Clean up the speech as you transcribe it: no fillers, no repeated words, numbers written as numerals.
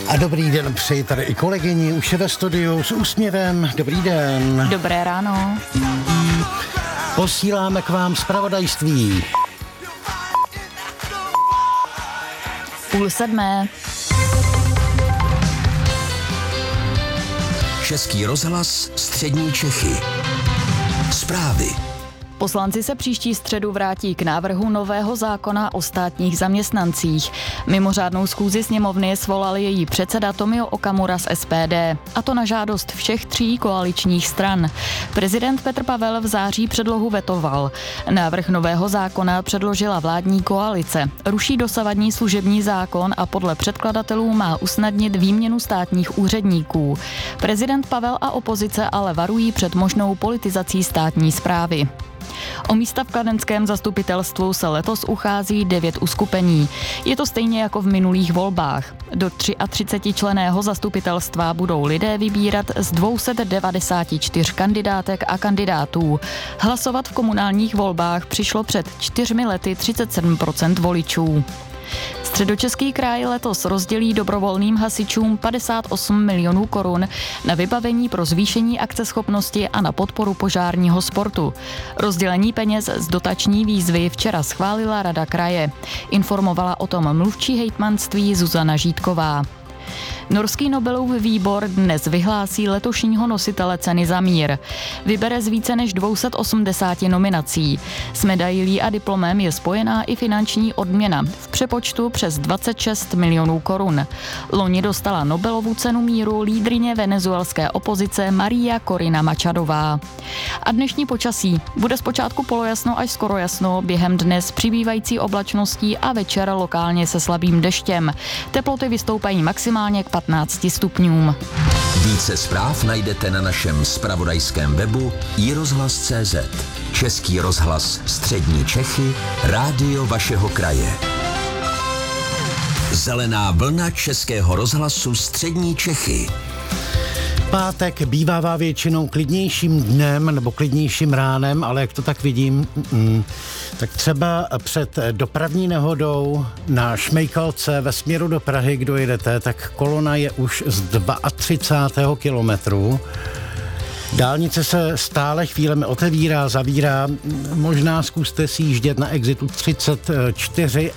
A dobrý den přeji tady i kolegyni, už je ve studiu s úsměvem. Dobrý den. Dobré ráno. Posíláme k vám zpravodajství. 6:30. Český rozhlas, střední Čechy. Zprávy. Poslanci se příští středu vrátí k návrhu nového zákona o státních zaměstnancích. Mimořádnou schůzi sněmovny svolal její předseda Tomio Okamura z SPD. A to na žádost všech 3 koaličních stran. Prezident Petr Pavel v září předlohu vetoval. Návrh nového zákona předložila vládní koalice. Ruší dosavadní služební zákon a podle předkladatelů má usnadnit výměnu státních úředníků. Prezident Pavel a opozice ale varují před možnou politizací státní správy. O místa v kladenském zastupitelstvu se letos uchází 9 uskupení. Je to stejně jako v minulých volbách. Do 33členného zastupitelstva budou lidé vybírat z 294 kandidátek a kandidátů. Hlasovat v komunálních volbách přišlo před 4 lety 37% voličů. Středočeský kraj letos rozdělí dobrovolným hasičům 58 milionů korun na vybavení pro zvýšení akceschopnosti a na podporu požárního sportu. Rozdělení peněz z dotační výzvy včera schválila Rada kraje. Informovala o tom mluvčí hejtmanství Zuzana Žítková. Norský Nobelův výbor dnes vyhlásí letošního nositele ceny za mír. Vybere z více než 280 nominací. S medailí a diplomem je spojená i finanční odměna v přepočtu přes 26 milionů korun. Loni dostala Nobelovu cenu míru lídryně venezuelské opozice Maria Corina Machadová. A dnešní počasí. Bude zpočátku polojasno až skoro jasno, během dne s přibývající oblačností a večer lokálně se slabým deštěm. Teploty vystoupají maximálně k 15 stupňům. Více zpráv najdete na našem zpravodajském webu iRozhlas.cz. Český rozhlas, střední Čechy, rádio vašeho kraje. Zelená vlna Českého rozhlasu, střední Čechy. Pátek bývává většinou klidnějším dnem nebo klidnějším ránem, ale jak to tak vidím, tak třeba před dopravní nehodou na Šmejkalce ve směru do Prahy, kdo jedete, tak kolona je už z 32. kilometru. Dálnice se stále chvílemi otevírá, zavírá. Možná zkuste si jíždět na exitu 34